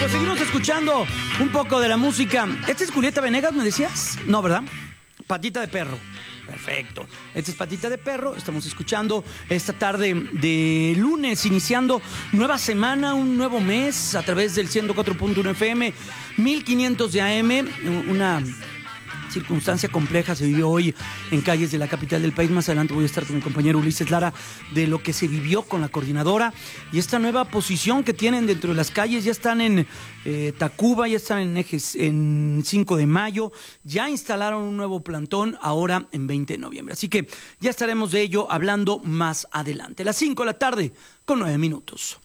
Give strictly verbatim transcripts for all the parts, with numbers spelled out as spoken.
pues seguimos escuchando un poco de la música. ¿Esta es Julieta Venegas, me decías? No, ¿verdad? Patita de Perro. Perfecto. Esta es Patita de Perro. Estamos escuchando esta tarde de lunes, iniciando nueva semana, un nuevo mes, a través del ciento cuatro punto uno F M, mil quinientos de A M. Una circunstancia compleja se vivió hoy en calles de la capital del país. Más adelante voy a estar con mi compañero Ulises Lara de lo que se vivió con la coordinadora y esta nueva posición que tienen dentro de las calles. Ya están en eh, Tacuba, ya están en ejes en cinco de mayo, ya instalaron un nuevo plantón ahora en veinte de noviembre. Así que ya estaremos de ello hablando más adelante. Las cinco de la tarde con nueve minutos.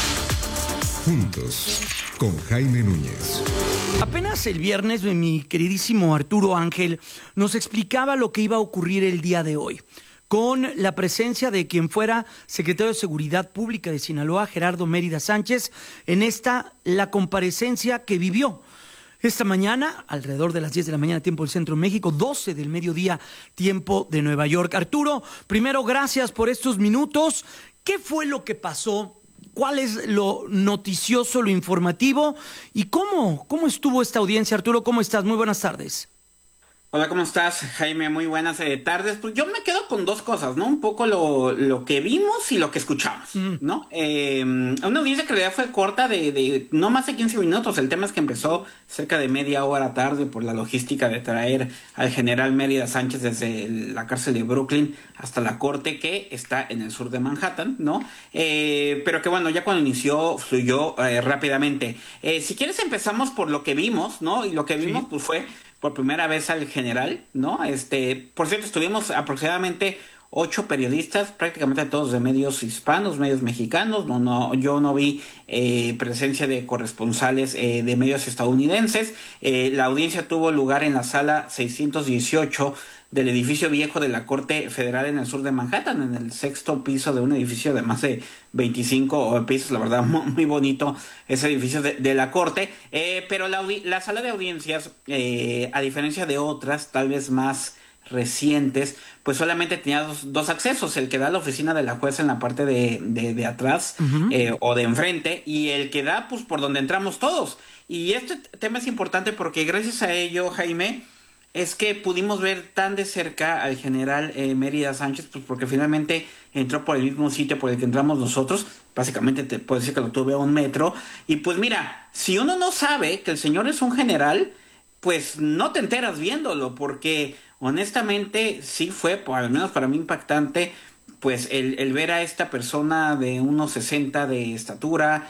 Juntos, con Jaime Núñez. Apenas el viernes, mi queridísimo Arturo Ángel nos explicaba lo que iba a ocurrir el día de hoy, con la presencia de quien fuera secretario de Seguridad Pública de Sinaloa, Gerardo Mérida Sánchez, en esta, la comparecencia que vivió esta mañana, alrededor de las diez de la mañana, tiempo del Centro de México, doce del mediodía, tiempo de Nueva York. Arturo, primero, gracias por estos minutos. ¿Qué fue lo que pasó? ¿Cuál es lo noticioso, lo informativo? ¿Y cómo, cómo estuvo esta audiencia, Arturo? ¿Cómo estás? Muy buenas tardes. Hola, ¿cómo estás, Jaime? Muy buenas eh, tardes. Pues yo me quedo con dos cosas, ¿no? Un poco lo, lo que vimos y lo que escuchamos, mm. ¿no? Eh, una audiencia que en realidad fue corta de, de no más de quince minutos. El tema es que empezó cerca de media hora tarde por la logística de traer al general Mérida Sánchez desde la cárcel de Brooklyn hasta la corte que está en el sur de Manhattan, ¿no? Eh, pero que bueno, ya cuando inició fluyó eh, rápidamente. Eh, si quieres empezamos por lo que vimos, ¿no? Y lo que vimos sí. pues fue por primera vez al general, ¿no? Este, por cierto, estuvimos aproximadamente ocho periodistas, prácticamente todos de medios hispanos, medios mexicanos. No, no, yo no vi eh, presencia de corresponsales eh, de medios estadounidenses. Eh, la audiencia tuvo lugar en la sala seiscientos dieciocho del edificio viejo de la Corte Federal en el sur de Manhattan, en el sexto piso de un edificio de más de veinticinco pisos, la verdad, muy, muy bonito ese edificio de, de la Corte, eh, pero la, la sala de audiencias, eh, a diferencia de otras, tal vez más recientes, pues solamente tenía dos, dos accesos, el que da a la oficina de la jueza en la parte de, de, de atrás uh-huh. eh, o de enfrente, y el que da pues por donde entramos todos. Y este tema es importante porque gracias a ello, Jaime, es que pudimos ver tan de cerca al general eh, Mérida Sánchez, pues porque finalmente entró por el mismo sitio por el que entramos nosotros. Básicamente te puedo decir que lo tuve a un metro. Y pues mira, si uno no sabe que el señor es un general, pues no te enteras viéndolo, porque honestamente sí fue, por, al menos para mí, impactante, pues el, el ver a esta persona de unos sesenta de estatura,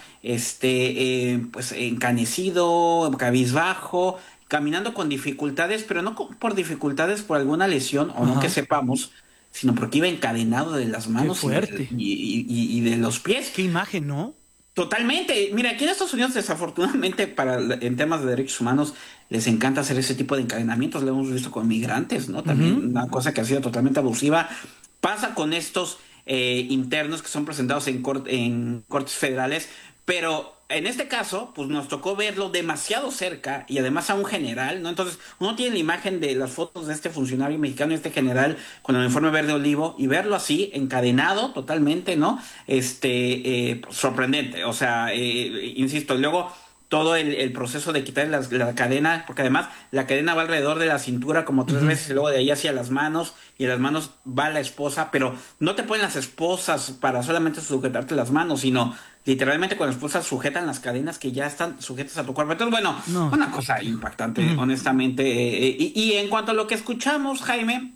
este, eh, pues encanecido, cabizbajo, caminando con dificultades, pero no por dificultades por alguna lesión o Ajá. no que sepamos, sino porque iba encadenado de las manos y de, y, y, y de los pies. Qué imagen, ¿no? Totalmente. Mira, aquí en Estados Unidos, desafortunadamente, para en temas de derechos humanos, les encanta hacer ese tipo de encadenamientos. Lo hemos visto con migrantes, ¿no? También uh-huh. una cosa que ha sido totalmente abusiva. Pasa con estos eh, internos que son presentados en, cort en cortes federales, pero en este caso, pues nos tocó verlo demasiado cerca y además a un general, ¿no? Entonces, uno tiene la imagen de las fotos de este funcionario mexicano, este general con el uniforme verde olivo, y verlo así, encadenado totalmente, ¿no? Este, eh, pues, sorprendente, o sea, eh, insisto, y luego todo el, el proceso de quitar la, la cadena, porque además la cadena va alrededor de la cintura como tres uh-huh. veces, y luego de ahí hacia las manos, y en las manos va la esposa, pero no te ponen las esposas para solamente sujetarte las manos, sino literalmente con la esposa sujetan las cadenas que ya están sujetas a tu cuerpo. Entonces, bueno, no. una cosa impactante, uh-huh. honestamente. Eh, y, y en cuanto a lo que escuchamos, Jaime,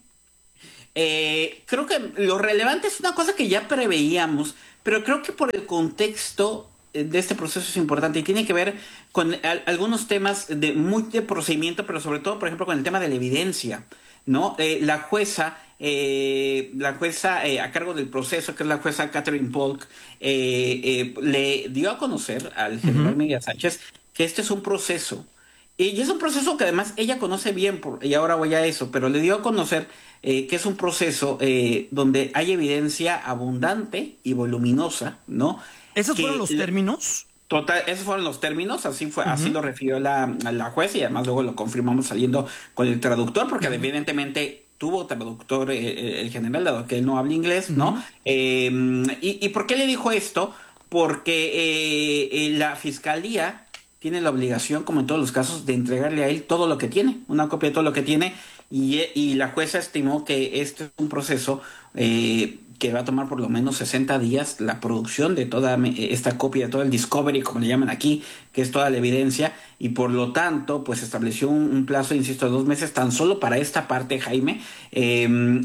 eh, creo que lo relevante es una cosa que ya preveíamos, pero creo que por el contexto de este proceso es importante y tiene que ver con al, algunos temas de muy de procedimiento, pero sobre todo, por ejemplo, con el tema de la evidencia, ¿no? Eh, la jueza, eh, la jueza eh, a cargo del proceso, que es la jueza Catherine Polk, eh, eh, le dio a conocer al general uh-huh. Mérida Sánchez que este es un proceso, y es un proceso que además ella conoce bien, por, y ahora voy a eso, pero le dio a conocer eh, que es un proceso eh, donde hay evidencia abundante y voluminosa, ¿no? ¿Esos fueron los términos? Total, esos fueron los términos, así fue, uh-huh. así lo refirió la, la jueza, y además luego lo confirmamos saliendo con el traductor, porque uh-huh. evidentemente tuvo traductor eh, el general, dado que él no habla inglés, ¿no? Uh-huh. eh, y, ¿Y por qué le dijo esto? Porque eh, eh, la fiscalía tiene la obligación, como en todos los casos, de entregarle a él todo lo que tiene, una copia de todo lo que tiene, y, y la jueza estimó que este es un proceso eh, que va a tomar por lo menos sesenta días la producción de toda esta copia, de todo el discovery, como le llaman aquí, que es toda la evidencia, y por lo tanto, pues estableció un, un plazo, insisto, de dos meses tan solo para esta parte, Jaime, eh,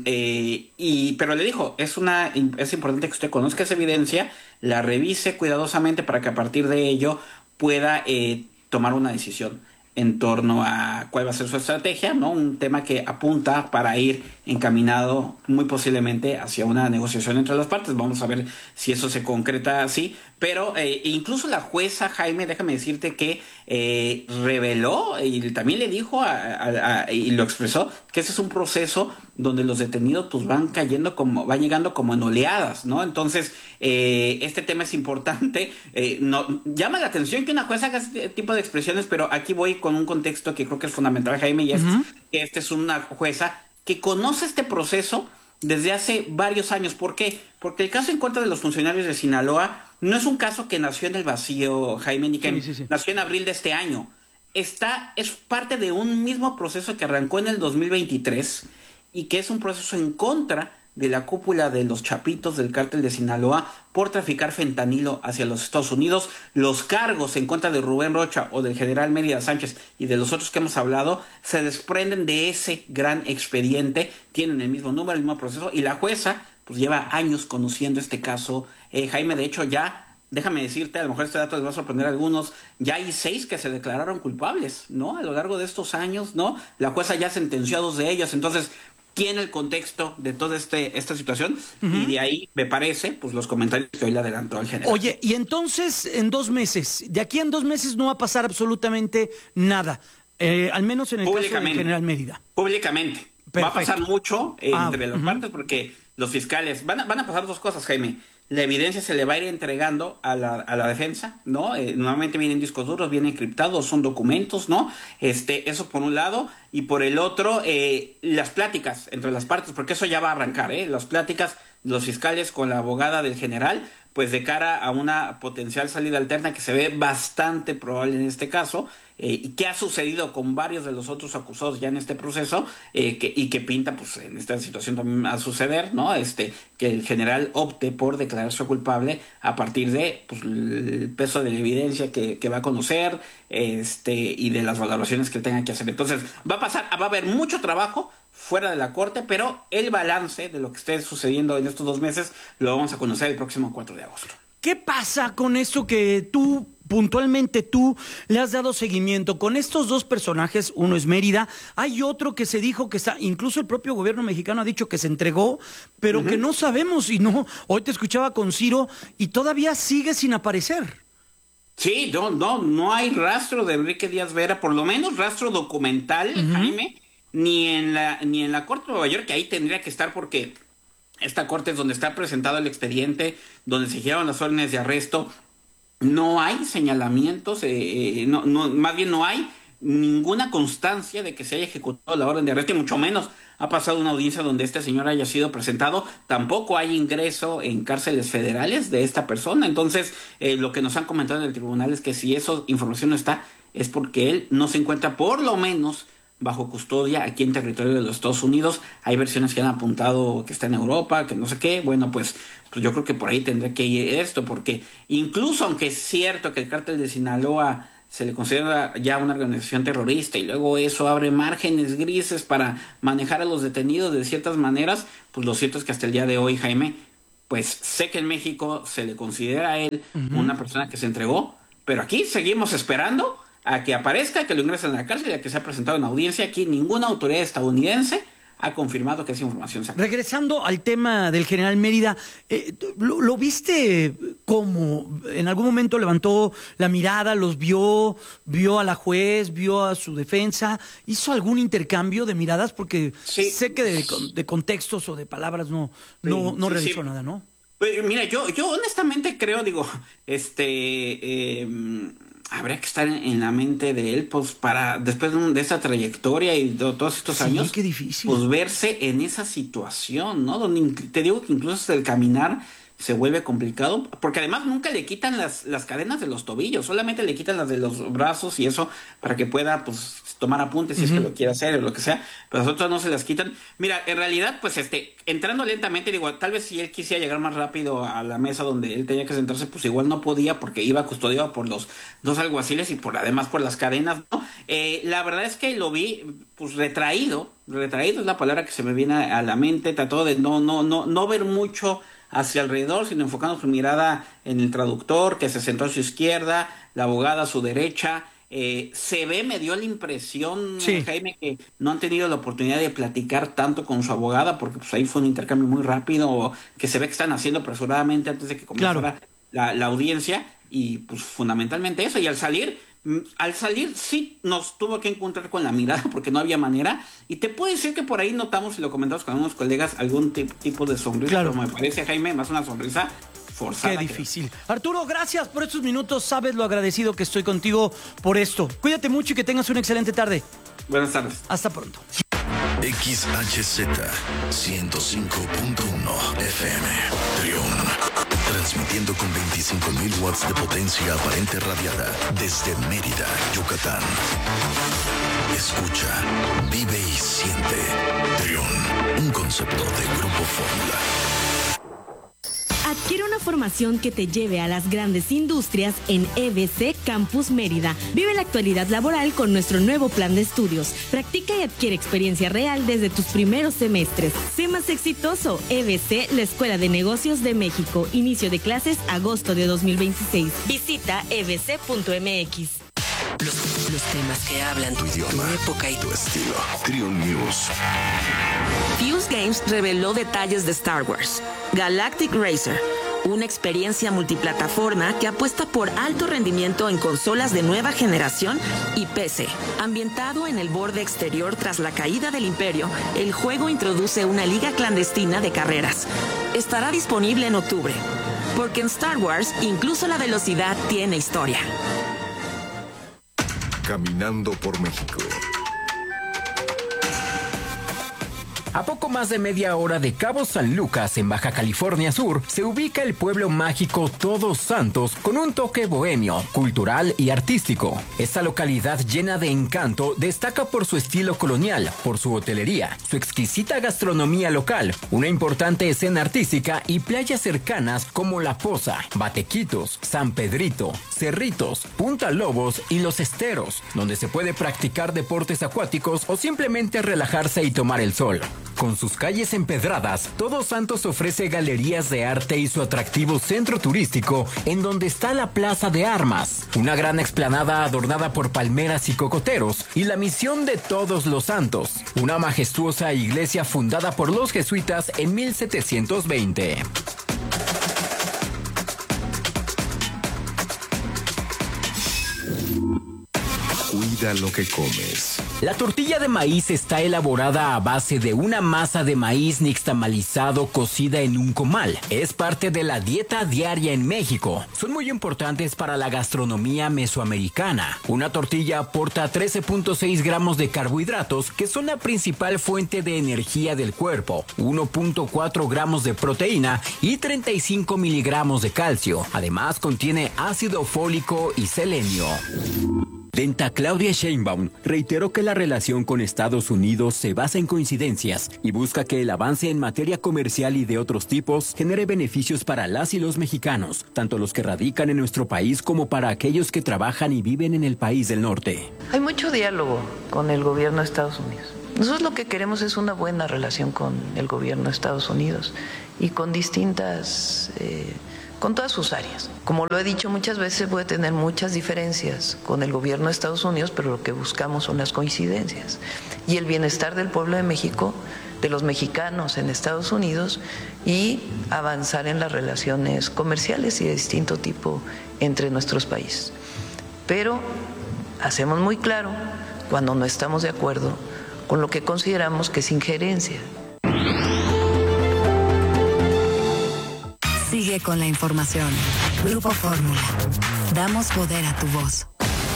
eh, y pero le dijo, es una es importante que usted conozca esa evidencia, la revise cuidadosamente para que a partir de ello pueda eh, tomar una decisión en torno a cuál va a ser su estrategia, ¿no? Un tema que apunta para ir encaminado muy posiblemente hacia una negociación entre las partes. Vamos a ver si eso se concreta así. Pero eh, incluso la jueza, Jaime, déjame decirte que eh, reveló y también le dijo a, a, a, y lo expresó, que ese es un proceso donde los detenidos pues van cayendo como, van llegando como en oleadas, ¿no? Entonces, eh, este tema es importante. Eh, no, llama la atención que una jueza haga este tipo de expresiones, pero aquí voy con un contexto que creo que es fundamental, Jaime, y es uh-huh. que esta es una jueza que conoce este proceso desde hace varios años. ¿Por qué? Porque el caso en contra de los funcionarios de Sinaloa no es un caso que nació en el vacío, Jaime, ni que sí, sí, sí. nació en abril de este año. Está, es parte de un mismo proceso que arrancó en el dos mil veintitrés y que es un proceso en contra de la cúpula de los chapitos del cártel de Sinaloa por traficar fentanilo hacia los Estados Unidos. Los cargos en contra de Rubén Rocha o del general Mérida Sánchez y de los otros que hemos hablado se desprenden de ese gran expediente, tienen el mismo número, el mismo proceso, y la jueza pues lleva años conociendo este caso. Eh, Jaime, de hecho ya, déjame decirte, a lo mejor este dato les va a sorprender a algunos, ya hay seis que se declararon culpables, ¿no? A lo largo de estos años, ¿no? La jueza ya sentenció a dos de ellos, entonces tiene el contexto de toda este, esta situación, uh-huh. y de ahí, me parece, pues los comentarios que hoy le adelantó el general. Oye, y entonces, en dos meses, de aquí en dos meses no va a pasar absolutamente nada, eh, al menos en el caso del general Mérida. Públicamente. Perfecto. Va a pasar mucho eh, ah, entre las uh-huh. partes, porque los fiscales, van a, van a pasar dos cosas, Jaime. La evidencia se le va a ir entregando a la, a la defensa, ¿no? Eh, normalmente vienen discos duros, vienen encriptados, son documentos, ¿no? Este, eso por un lado, y por el otro, eh, las pláticas entre las partes, porque eso ya va a arrancar, ¿eh? Las pláticas de los fiscales con la abogada del general, pues de cara a una potencial salida alterna que se ve bastante probable en este caso, eh, y que ha sucedido con varios de los otros acusados ya en este proceso, eh, que, y que pinta pues en esta situación también a suceder, ¿no? Este, que el general opte por declararse culpable a partir de pues, el peso de la evidencia que, que va a conocer, este, y de las valoraciones que tenga que hacer. Entonces, va a pasar, va a haber mucho trabajo fuera de la corte, pero el balance de lo que esté sucediendo en estos dos meses lo vamos a conocer el próximo cuatro de agosto. ¿Qué pasa con eso que tú, puntualmente tú, le has dado seguimiento? Con estos dos personajes, uno es Mérida, hay otro que se dijo que está, incluso el propio gobierno mexicano ha dicho que se entregó, pero uh-huh. que no sabemos, y no, hoy te escuchaba con Ciro, y todavía sigue sin aparecer. Sí, no, no, no hay rastro de Enrique Díaz Vera, por lo menos rastro documental, uh-huh. Jaime, ni en la, ni en la Corte de Nueva York, que ahí tendría que estar porque esta corte es donde está presentado el expediente, donde se hicieron las órdenes de arresto. No hay señalamientos, eh, eh, no, no, más bien no hay ninguna constancia de que se haya ejecutado la orden de arresto, y mucho menos ha pasado una audiencia donde este señor haya sido presentado. Tampoco hay ingreso en cárceles federales de esta persona. Entonces, eh, lo que nos han comentado en el tribunal es que si esa información no está, es porque él no se encuentra por lo menos bajo custodia aquí en territorio de los Estados Unidos. Hay versiones que han apuntado que está en Europa, que no sé qué. Bueno, pues, pues yo creo que por ahí tendrá que ir esto, porque incluso aunque es cierto que el cártel de Sinaloa se le considera ya una organización terrorista y luego eso abre márgenes grises para manejar a los detenidos de ciertas maneras, pues lo cierto es que hasta el día de hoy, Jaime, pues sé que en México se le considera a él uh-huh. una persona que se entregó, pero aquí seguimos esperando a que aparezca, que lo ingresen a la cárcel y a que se ha presentado en audiencia. Aquí ninguna autoridad estadounidense ha confirmado que esa información se ha... Regresando al tema del general Mérida, eh, ¿lo, ¿lo viste cómo? ¿En algún momento levantó la mirada, los vio, vio a la juez, vio a su defensa? ¿Hizo algún intercambio de miradas? Porque sí. sé que de, de contextos o de palabras no, no, no sí, realizó sí. nada, ¿no? Pues mira, yo, yo honestamente creo, digo, este... Eh, habría que estar en la mente de él, pues, para, después de, un, de esa trayectoria y de todos estos sí, años, qué difícil. pues, verse en esa situación, ¿no? Donde te digo que incluso el caminar se vuelve complicado, porque además nunca le quitan las, las cadenas de los tobillos, solamente le quitan las de los brazos y eso para que pueda pues tomar apuntes si uh-huh. es que lo quiere hacer o lo que sea, pero las otras no se las quitan. Mira, en realidad pues este, entrando lentamente, digo, tal vez si él quisiera llegar más rápido a la mesa donde él tenía que sentarse, pues igual no podía porque iba custodiado por los dos alguaciles y por además por las cadenas, ¿no? Eh, la verdad es que lo vi pues retraído, retraído es la palabra que se me viene a la mente, trató de no, no, no, no ver mucho hacia alrededor, sino enfocando su mirada en el traductor, que se sentó a su izquierda, la abogada a su derecha. Eh, se ve, me dio la impresión, sí. Jaime, que no han tenido la oportunidad de platicar tanto con su abogada, porque pues ahí fue un intercambio muy rápido, que se ve que están haciendo apresuradamente antes de que comenzara claro. la, la audiencia, y pues fundamentalmente eso, y al salir, al salir sí nos tuvo que encontrar con la mirada porque no había manera, y te puedo decir que por ahí notamos y lo comentamos con algunos colegas algún t- tipo de sonrisa, claro. pero me parece, Jaime, más una sonrisa forzada. Qué difícil. Creo. Arturo, gracias por estos minutos, sabes lo agradecido que estoy contigo por esto. Cuídate mucho y que tengas una excelente tarde. Buenas tardes. Hasta pronto. X H Z ciento cinco punto uno F M Trión. Transmitiendo con veinticinco mil watts de potencia aparente radiada desde Mérida, Yucatán. Escucha, vive y siente. Trión, un concepto de Grupo Fórmula. Adquiere una formación que te lleve a las grandes industrias en E B C Campus Mérida. Vive la actualidad laboral con nuestro nuevo plan de estudios. Practica y adquiere experiencia real desde tus primeros semestres. Sé más exitoso. E B C, la Escuela de Negocios de México. Inicio de clases agosto de dos mil veintiséis. Visita e b c punto m x. Los, los temas que hablan tu idioma, tu época y tu estilo. Trión News. Fuse Games reveló detalles de Star Wars. Galactic Racer, una experiencia multiplataforma que apuesta por alto rendimiento en consolas de nueva generación y P C. Ambientado en el borde exterior tras la caída del Imperio, el juego introduce una liga clandestina de carreras. Estará disponible en octubre, porque en Star Wars incluso la velocidad tiene historia. Caminando por México. A poco más de media hora de Cabo San Lucas, en Baja California Sur, se ubica el pueblo mágico Todos Santos con un toque bohemio, cultural y artístico. Esta localidad llena de encanto destaca por su estilo colonial, por su hotelería, su exquisita gastronomía local, una importante escena artística y playas cercanas como La Poza, Batequitos, San Pedrito, Cerritos, Punta Lobos y Los Esteros, donde se puede practicar deportes acuáticos o simplemente relajarse y tomar el sol. Con sus calles empedradas, Todos Santos ofrece galerías de arte y su atractivo centro turístico, en donde está la Plaza de Armas, una gran explanada adornada por palmeras y cocoteros, y la Misión de Todos los Santos, una majestuosa iglesia fundada por los jesuitas en mil setecientos veinte. Cuida lo que comes. La tortilla de maíz está elaborada a base de una masa de maíz nixtamalizado cocida en un comal. Es parte de la dieta diaria en México. Son muy importantes para la gastronomía mesoamericana. Una tortilla aporta trece punto seis gramos de carbohidratos, que son la principal fuente de energía del cuerpo, uno punto cuatro gramos de proteína y treinta y cinco miligramos de calcio. Además, contiene ácido fólico y selenio. Denta Claudia Sheinbaum reiteró que la relación con Estados Unidos se basa en coincidencias y busca que el avance en materia comercial y de otros tipos genere beneficios para las y los mexicanos, tanto los que radican en nuestro país como para aquellos que trabajan y viven en el país del norte. Hay mucho diálogo con el gobierno de Estados Unidos. Nosotros lo que queremos es una buena relación con el gobierno de Estados Unidos y con distintas... Eh, con todas sus áreas. Como lo he dicho muchas veces, puede tener muchas diferencias con el gobierno de Estados Unidos, pero lo que buscamos son las coincidencias. Y el bienestar del pueblo de México, de los mexicanos en Estados Unidos, y avanzar en las relaciones comerciales y de distinto tipo entre nuestros países. Pero hacemos muy claro cuando no estamos de acuerdo con lo que consideramos que es injerencia. Sigue con la información. Grupo Fórmula. Damos poder a tu voz.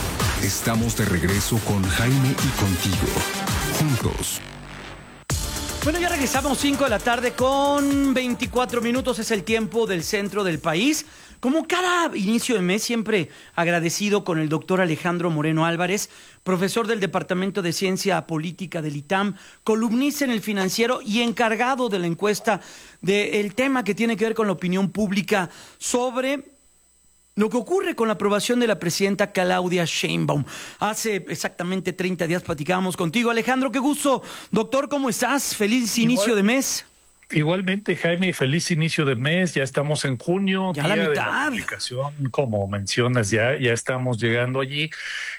Estamos de regreso con Jaime y contigo. Juntos. Bueno, ya regresamos, cinco de la tarde con veinticuatro minutos, es el tiempo del centro del país. Como cada inicio de mes, siempre agradecido con el doctor Alejandro Moreno Álvarez, profesor del Departamento de Ciencia Política del ITAM, columnista en El Financiero y encargado de la encuesta del tema que tiene que ver con la opinión pública sobre lo que ocurre con la aprobación de la presidenta Claudia Sheinbaum. Hace exactamente treinta días platicábamos contigo, Alejandro. Qué gusto. Doctor, ¿cómo estás? Feliz inicio Igual, de mes. Igualmente, Jaime, feliz inicio de mes. Ya estamos en junio. Ya día la mitad. De la publicación, como mencionas, ya, ya estamos llegando allí.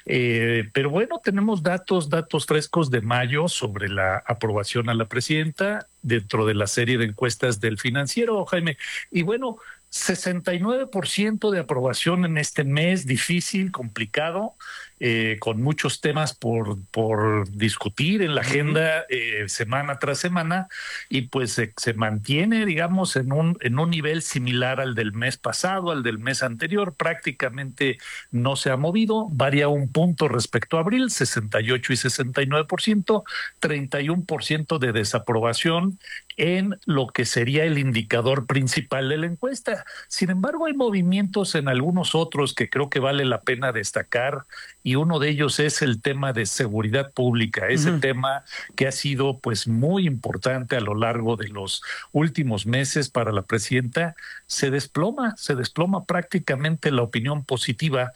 Eh, pero bueno, tenemos datos, datos frescos de mayo sobre la aprobación a la presidenta dentro de la serie de encuestas del Financiero, Jaime. Y bueno, sesenta y nueve por ciento de aprobación en este mes difícil, complicado, eh, con muchos temas por, por discutir en la agenda eh, semana tras semana, y pues eh, se mantiene, digamos, en un, en un nivel similar al del mes pasado, al del mes anterior. Prácticamente no se ha movido, varía un punto respecto a abril, sesenta y ocho y sesenta y nueve por ciento, treinta y uno por ciento de desaprobación en lo que sería el indicador principal de la encuesta. Sin embargo, hay movimientos en algunos otros que creo que vale la pena destacar, y uno de ellos es el tema de seguridad pública, ese uh-huh. tema que ha sido pues muy importante a lo largo de los últimos meses para la presidenta. Se desploma, se desploma prácticamente la opinión positiva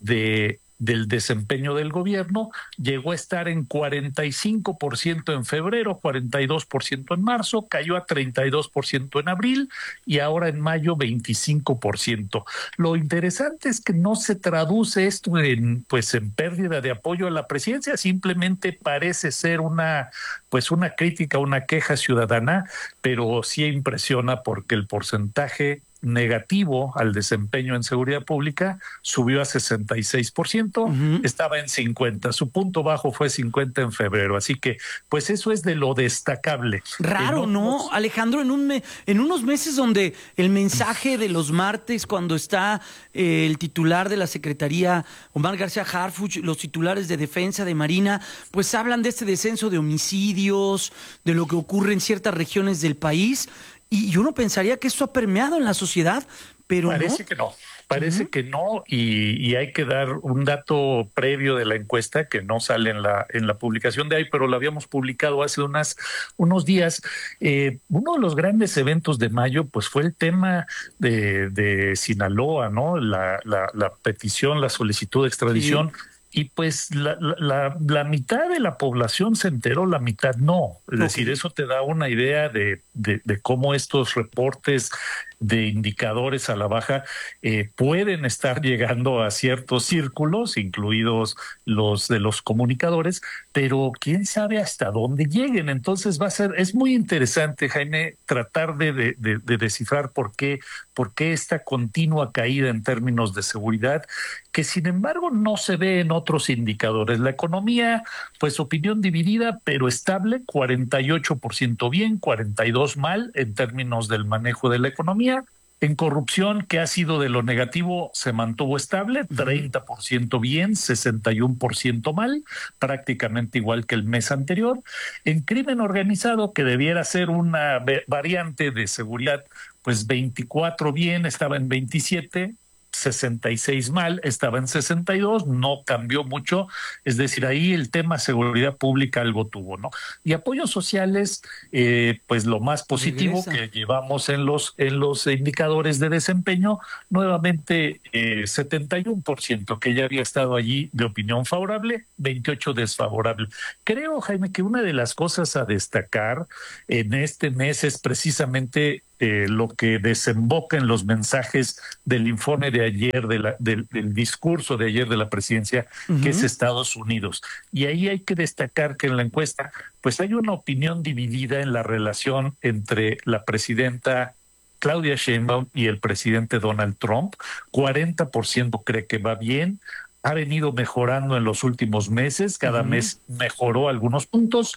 de del desempeño del gobierno. Llegó a estar en cuarenta y cinco por ciento en febrero, cuarenta y dos por ciento en marzo, cayó a treinta y dos por ciento en abril y ahora en mayo veinticinco por ciento. Lo interesante es que no se traduce esto en pues en pérdida de apoyo a la presidencia, simplemente parece ser una pues una crítica, una queja ciudadana, pero sí impresiona porque el porcentaje negativo al desempeño en seguridad pública subió a sesenta y seis por ciento, uh-huh. estaba en cincuenta, su punto bajo fue cincuenta en febrero, así que pues eso es de lo destacable. Raro, ¿no, no Alejandro? En, un me, en unos meses donde el mensaje de los martes, cuando está eh, el titular de la Secretaría, Omar García Harfuch, los titulares de Defensa, de Marina, pues hablan de este descenso de homicidios, de lo que ocurre en ciertas regiones del país. Y uno pensaría que esto ha permeado en la sociedad, pero parece no. que no, parece uh-huh. que no, y, y hay que dar un dato previo de la encuesta que no sale en la en la publicación de ahí, pero lo habíamos publicado hace unas unos días. Eh, uno de los grandes eventos de mayo, pues fue el tema de, de Sinaloa, ¿no? La, la, la petición, la solicitud de extradición. Sí. Y pues la, la, la mitad de la población se enteró, la mitad no. Es okay. decir, eso te da una idea de, de, de cómo estos reportes de indicadores a la baja eh, pueden estar llegando a ciertos círculos, incluidos los de los comunicadores, pero quién sabe hasta dónde lleguen. Entonces va a ser, es muy interesante, Jaime, tratar de, de, de, de descifrar por qué, por qué esta continua caída en términos de seguridad, que sin embargo no se ve en otros indicadores. La economía, pues opinión dividida, pero estable, cuarenta y ocho por ciento bien, cuarenta y dos por ciento mal en términos del manejo de la economía. En corrupción, que ha sido de lo negativo, se mantuvo estable, treinta por ciento bien, sesenta y uno por ciento mal, prácticamente igual que el mes anterior. En crimen organizado, que debiera ser una variante de seguridad, pues veinticuatro bien, estaba en veintisiete, sesenta y seis mal, estaba en sesenta y dos, no cambió mucho, es decir, ahí el tema seguridad pública algo tuvo, ¿no? Y apoyos sociales, eh, pues lo más positivo Regresa. que llevamos en los en los indicadores de desempeño, nuevamente eh, setenta y uno por ciento que ya había estado allí de opinión favorable, veintiocho desfavorable. Creo, Jaime, que una de las cosas a destacar en este mes es precisamente Eh, lo que desemboca en los mensajes del informe de ayer, de la, del, del discurso de ayer de la presidencia, uh-huh. que es Estados Unidos. Y ahí hay que destacar que en la encuesta, pues hay una opinión dividida en la relación entre la presidenta Claudia Sheinbaum y el presidente Donald Trump. cuarenta por ciento cree que va bien. Ha venido mejorando en los últimos meses, cada uh-huh. mes mejoró algunos puntos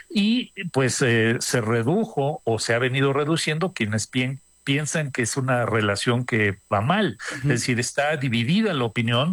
y pues eh, se redujo o se ha venido reduciendo quienes pi- piensan que es una relación que va mal. Uh-huh. Es decir, está dividida la opinión,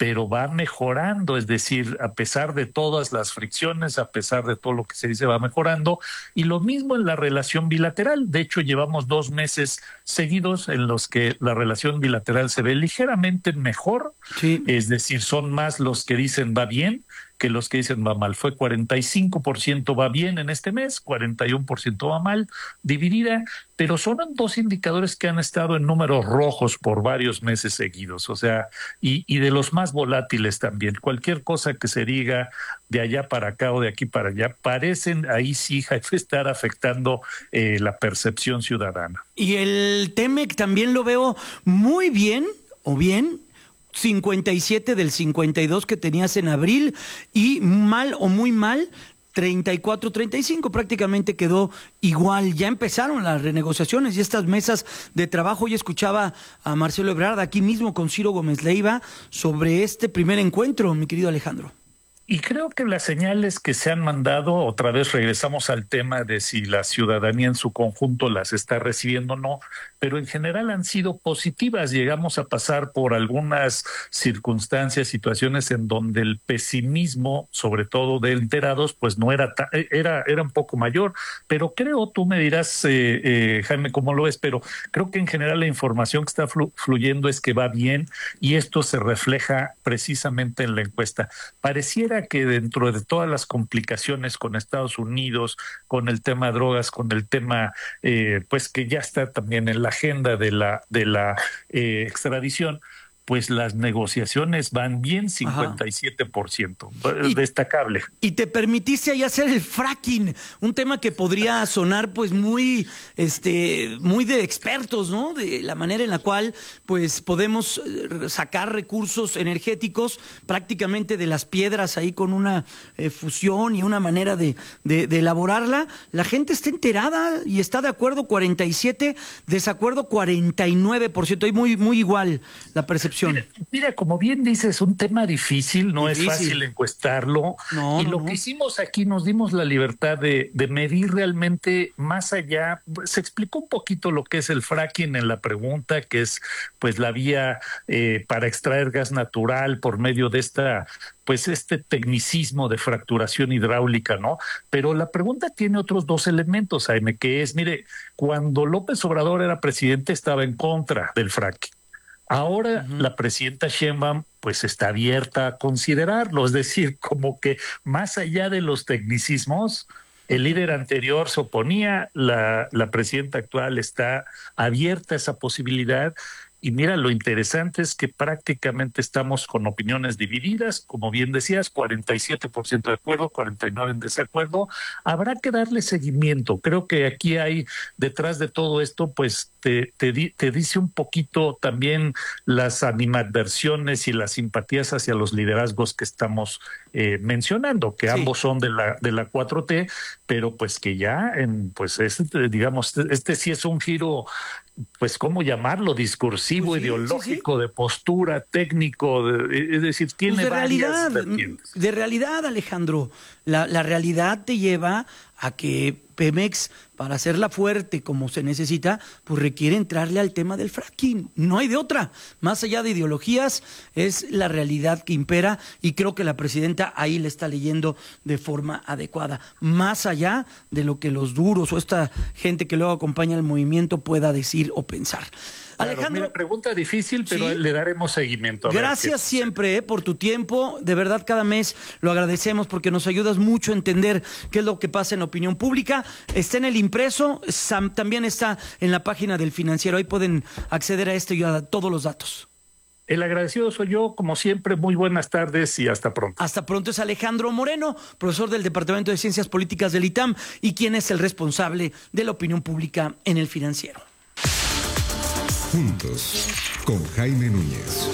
pero va mejorando, es decir, a pesar de todas las fricciones, a pesar de todo lo que se dice, va mejorando. Y lo mismo en la relación bilateral. De hecho, llevamos dos meses seguidos en los que la relación bilateral se ve ligeramente mejor, sí. Es decir, son más los que dicen va bien que los que dicen va mal. Fue cuarenta y cinco por ciento va bien en este mes, cuarenta y uno por ciento va mal, dividida, pero son dos indicadores que han estado en números rojos por varios meses seguidos, o sea, y, y de los más volátiles también. Cualquier cosa que se diga de allá para acá o de aquí para allá, parecen ahí sí estar afectando eh, la percepción ciudadana. Y el Temec también lo veo muy bien, o bien, cincuenta y siete del cincuenta y dos que tenías en abril, y mal o muy mal treinta y cuatro treinta y cinco, prácticamente quedó igual. Ya empezaron las renegociaciones y estas mesas de trabajo. Hoy escuchaba a Marcelo Ebrard aquí mismo con Ciro Gómez Leiva sobre este primer encuentro, mi querido Alejandro. Y creo que las señales que se han mandado, otra vez regresamos al tema de si la ciudadanía en su conjunto las está recibiendo o no, pero en general han sido positivas. Llegamos a pasar por algunas circunstancias, situaciones en donde el pesimismo, sobre todo de enterados, pues no era, ta- era, era un poco mayor, pero creo, tú me dirás, eh, eh, Jaime, cómo lo ves, pero creo que en general la información que está flu- fluyendo es que va bien y esto se refleja precisamente en la encuesta. Pareciera que dentro de todas las complicaciones con Estados Unidos, con el tema de drogas, con el tema eh, pues que ya está también en la agenda de la de la eh, extradición, pues las negociaciones van bien, cincuenta y siete por ciento, y, destacable. Y te permitiste ahí hacer el fracking, un tema que podría sonar pues muy este muy de expertos, ¿no? De la manera en la cual pues podemos sacar recursos energéticos prácticamente de las piedras ahí con una eh, fusión y una manera de, de, de elaborarla. La gente está enterada y está de acuerdo cuarenta y siete, desacuerdo cuarenta y nueve por ciento, hay muy, muy igual la percepción. Mira, mira, como bien dices, un tema difícil, no difícil. Es fácil encuestarlo. No, y no, lo no. que hicimos aquí, nos dimos la libertad de, de medir realmente más allá. Se explicó un poquito lo que es el fracking en la pregunta, que es pues la vía eh, para extraer gas natural por medio de esta pues este tecnicismo de fracturación hidráulica, ¿no? Pero la pregunta tiene otros dos elementos, Jaime, que es, mire, cuando López Obrador era presidente estaba en contra del fracking. Ahora uh-huh. la presidenta Sheinbaum pues está abierta a considerarlo, es decir, como que más allá de los tecnicismos, el líder anterior se oponía, la, la presidenta actual está abierta a esa posibilidad. Y mira, lo interesante es que prácticamente estamos con opiniones divididas, como bien decías, cuarenta y siete por ciento de acuerdo, cuarenta y nueve por ciento en desacuerdo. Habrá que darle seguimiento. Creo que aquí hay, detrás de todo esto, pues te, te, te dice un poquito también las animadversiones y las simpatías hacia los liderazgos que estamos eh, mencionando, que sí. ambos son de la, de la cuatro T, pero pues que ya, en, pues este, digamos, este sí es un giro, pues cómo llamarlo, discursivo, pues sí, ideológico, sí, sí. de postura, técnico, de, es decir, tiene pues de varias realidad, vertientes. De realidad, Alejandro, la, la realidad te lleva a que Pemex, para hacerla fuerte como se necesita, pues requiere entrarle al tema del fracking. No hay de otra. Más allá de ideologías, es la realidad que impera y creo que la presidenta ahí le está leyendo de forma adecuada. Más allá de lo que los duros o esta gente que luego acompaña al movimiento pueda decir o pensar. Claro, Alejandro, mira, pregunta difícil, pero ¿sí? le daremos seguimiento. A Gracias siempre eh, por tu tiempo. De verdad, cada mes lo agradecemos porque nos ayudas mucho a entender qué es lo que pasa en la opinión pública. Está en el impreso, Sam, también está en la página del Financiero. Ahí pueden acceder a esto y a todos los datos. El agradecido soy yo, como siempre. Muy buenas tardes y hasta pronto. Hasta pronto. Es Alejandro Moreno, profesor del Departamento de Ciencias Políticas del I T A M y quien es el responsable de la opinión pública en el Financiero. Juntos, con Jaime Núñez.